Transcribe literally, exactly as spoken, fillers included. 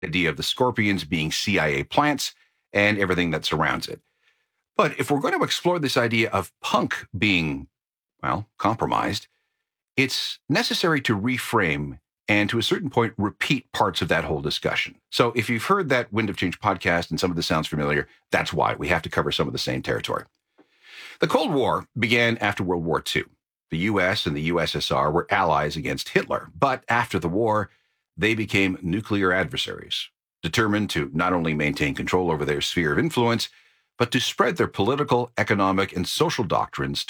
idea of the scorpions being C I A plants and everything that surrounds it. But if we're going to explore this idea of punk being, well, compromised, it's necessary to reframe and to a certain point repeat parts of that whole discussion. So if you've heard that Wind of Change podcast and some of this sounds familiar, that's why. We have to cover some of the same territory. The Cold War began after World War Two. The U S and the U S S R were allies against Hitler, but after the war, they became nuclear adversaries, determined to not only maintain control over their sphere of influence, but to spread their political, economic, and social doctrines